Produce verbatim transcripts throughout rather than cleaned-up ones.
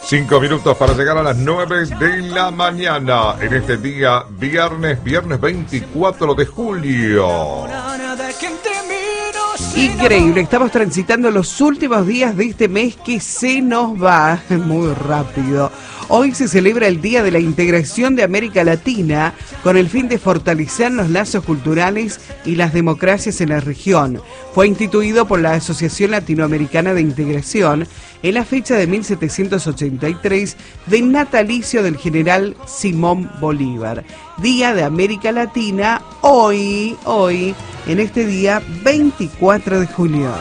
Cinco minutos para llegar a las nueve de la mañana. En este día, viernes, viernes veinticuatro de julio. Increíble, estamos transitando los últimos días de este mes que se nos va muy rápido. Hoy se celebra el Día de la Integración de América Latina con el fin de fortalecer los lazos culturales y las democracias en la región. Fue instituido por la Asociación Latinoamericana de Integración en la fecha de mil setecientos ochenta y tres del natalicio del general Simón Bolívar. Día de América Latina, hoy, hoy, en este día veinticuatro de julio.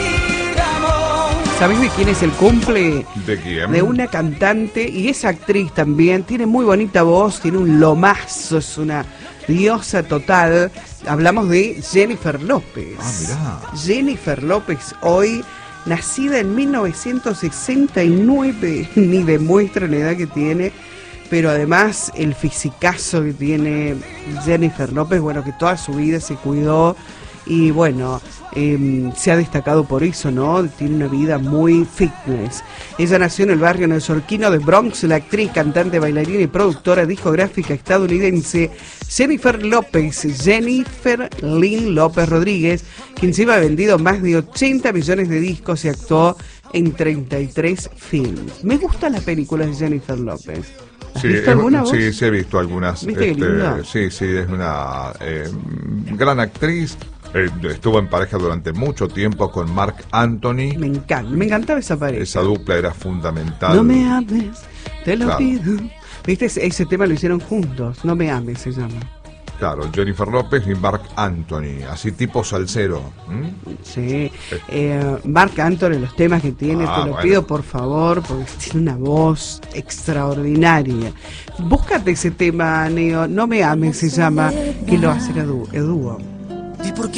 ¿Sabés de quién es el cumple? ¿De quién? De una cantante, y es actriz también, tiene muy bonita voz, tiene un lomazo, es una diosa total. Hablamos de Jennifer López. Ah, mirá. Jennifer López, hoy, nacida en mil novecientos sesenta y nueve, ni demuestra la edad que tiene, pero además el fisicazo que tiene Jennifer López, bueno, que toda su vida se cuidó. Y bueno, eh, se ha destacado por eso, ¿no? Tiene una vida muy fitness. Ella nació en el barrio neoyorquino de Bronx. La actriz, cantante, bailarina y productora discográfica estadounidense Jennifer López, Jennifer Lynn López Rodríguez, quien se ha vendido más de ochenta millones de discos y actuó en treinta y tres films. Me gustan las películas de Jennifer López. ¿Has Sí, visto alguna vos? sí, sí, he visto algunas. ¿Viste qué linda? Sí, sí, es una eh, gran actriz. Eh, estuvo en pareja durante mucho tiempo con Marc Anthony. Me encanta, me encantaba esa pareja. Esa dupla era fundamental. No me ames, te lo Claro. pido. ¿Viste? Ese, ese tema lo hicieron juntos. No me ames se llama. Claro, Jennifer López y Marc Anthony, así tipo salsero. ¿Mm? Sí. Eh, Marc Anthony, los temas que tiene, Ah, te lo bueno. pido por favor, porque tiene una voz extraordinaria. Búscate ese tema, Neo. No me ames se llama, que lo hace Edu. Edu. ¿Y por qué